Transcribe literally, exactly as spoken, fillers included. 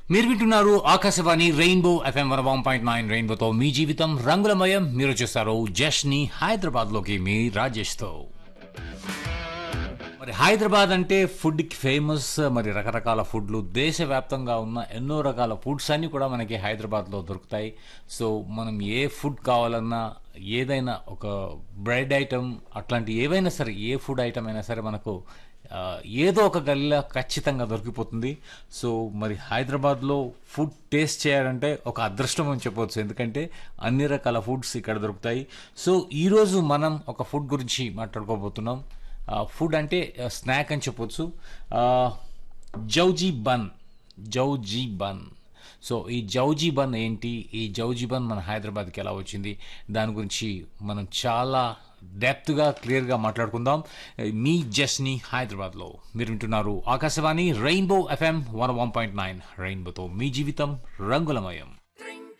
మీరు వింటున్నారు Akashvani rainbow FM one one point nine రెయిన్బోతో మీ జీవితం రంగులమయం. మీరు చూస్తారు జష్ని హైదరాబాద్ లోకి మీ రాజేష్ తో. మరి హైదరాబాద్ అంటే ఫుడ్ కి ఫేమస్. మరి రకరకాల ఫుడ్లు దేశవ్యాప్తంగా ఉన్న ఎన్నో రకాల ఫుడ్స్ అన్ని కూడా మనకి హైదరాబాద్ లో దొరుకుతాయి. సో మనం ఏ ఫుడ్ కావాలన్నా ఏదైనా ఒక బ్రెడ్ ఐటమ్ అట్లాంటి ఏవైనా సరే ఏ ఫుడ్ ఐటమ్ అయినా సరే మనకు ఏదో ఒక గల్లీలో ఖచ్చితంగా దొరికిపోతుంది. సో మరి హైదరాబాద్లో ఫుడ్ టేస్ట్ చేయాలంటే ఒక అదృష్టం అని చెప్పవచ్చు, ఎందుకంటే అన్ని రకాల ఫుడ్స్ ఇక్కడ దొరుకుతాయి. సో ఈరోజు మనం ఒక ఫుడ్ గురించి మాట్లాడుకోబోతున్నాం. ఫుడ్ అంటే స్నాక్ అని చెప్పొచ్చు. జౌజీ బన్ జౌజీ బన్ సో ఈ జౌజీ బన్ ఏంటి, ఈ జౌజీ బన్ మన హైదరాబాద్కి ఎలా వచ్చింది, దాని గురించి మనం చాలా డెప్త్గా క్లియర్గా మాట్లాడుకుందాం మీ జస్ని హైదరాబాద్లో. మీరు వింటున్నారు Akashvani rainbow FM one one point nine రెయిన్బోతో మీ జీవితం రంగులమయం.